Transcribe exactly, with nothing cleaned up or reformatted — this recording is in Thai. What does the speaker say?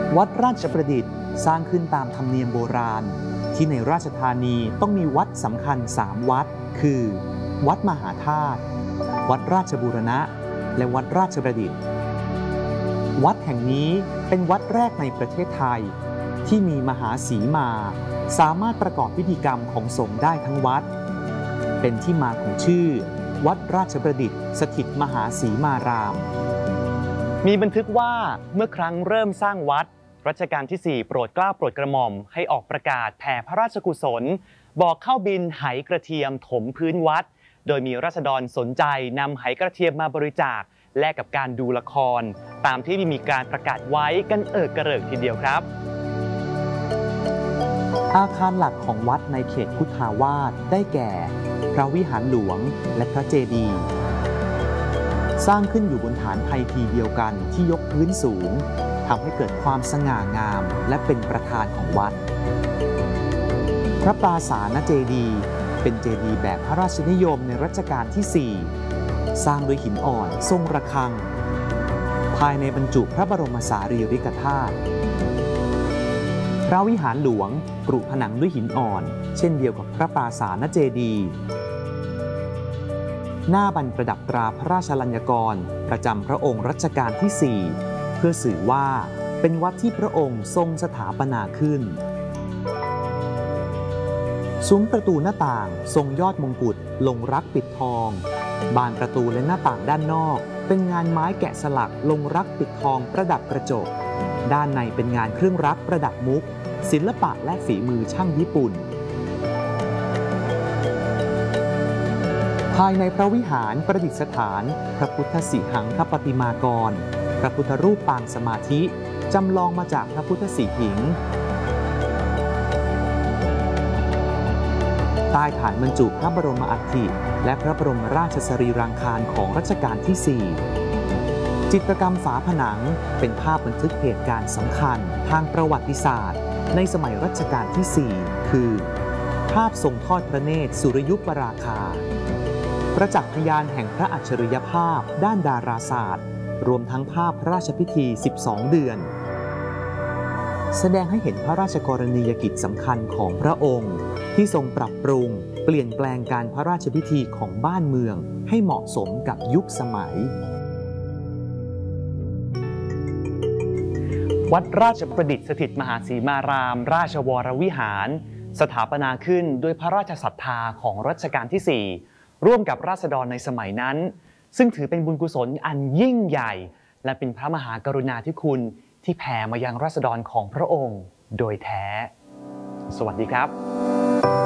วัดราชประดิษฐ์สร้างขึ้นตามธรรมเนียมโบราณที่ในราชธานีต้องมีวัดสำคัญสามวัดคือวัดมหาธาตุวัดราชบูรณะและวัดราชประดิษฐ์วัดแห่งนี้เป็นวัดแรกในประเทศไทยที่มีมหาสีมาสามารถประกอบพิธีกรรมของสงฆ์ได้ทั้งวัดเป็นที่มาของชื่อวัดราชประดิษฐ์สถิตมหาสีมารามมีบันทึกว่าเมื่อครั้งเริ่มสร้างวัดรัชกาลที่สี่โปรดเกล้าโปรดกระหม่อมให้ออกประกาศแผ่พระราชกุศลบอกเข้าบินไหกระเทียมถมพื้นวัดโดยมีราษฎรสนใจนำไหกระเทียมมาบริจาคแลกกับการดูละครตามที่มีการประกาศไว้กันเอิกกระเริกทีเดียวครับอาคารหลักของวัดในเขตพุทธาวาสได้แก่พระวิหารหลวงและพระเจดีย์สร้างขึ้นอยู่บนฐานไพทีเดียวกันที่ยกพื้นสูงทำให้เกิดความสง่างามและเป็นประธานของวัดพระปราสาทเจดีย์เป็นเจดีย์แบบพระราชนิยมในรัชกาลที่สี่สร้างด้วยหินอ่อนทรงระฆังภายในบรรจุพระบรมสารีริกธาตุพระวิหารหลวงปรุผนังด้วยหินอ่อนเช่นเดียวกับพระปราสาทเจดีย์หน้าบรรประดับตราพระราชลัญญกรประจำพระองค์รัชกาลที่สี่เพื่อสื่อว่าเป็นวัดที่พระองค์ทรงสถาปนาขึ้นซุ้มประตูหน้าต่างทรงยอดมงกุฎลงรักปิดทองบานประตูและหน้าต่างด้านนอกเป็นงานไม้แกะสลักลงรักปิดทองประดับกระจกด้านในเป็นงานเครื่องรักประดับมุกศิลปะและฝีมือช่างญี่ปุ่นภายในพระวิหารประดิษฐานพระพุทธสิหังคปฏิมากรพระพุทธรูปปางสมาธิจำลองมาจากพระพุทธสีหิงใต้ฐานบรรจุพระบรมอัฐิและพระบรมราชสรีรางคารของรัชกาลที่สี่จิตรกรรมฝาผนังเป็นภาพบันทึกเหตุการณ์สำคัญทางประวัติศาสตร์ในสมัยรัชกาลที่สี่คือภาพทรงทอดพระเนตรสุริยุปราคาประจักษ์พยานแห่งพระอัจฉริยภาพด้านดาราศาสตร์รวมทั้งภาพพระราชพิธีสิบสองเดือนแสดงให้เห็นพระราชกรณียกิจสำคัญของพระองค์ที่ทรงปรับปรุงเปลี่ยนแปลงการพระราชพิธีของบ้านเมืองให้เหมาะสมกับยุคสมัยวัดราชประดิษฐ์สถิตมหาสีมารามราชวรวิหารสถาปนาขึ้นด้วยพระราชศรัทธาของรัชกาลที่สี่ร่วมกับราษฎรในสมัยนั้นซึ่งถือเป็นบุญกุศลอันยิ่งใหญ่และเป็นพระมหากรุณาธิคุณที่แผ่มายังราษฎรของพระองค์โดยแท้สวัสดีครับ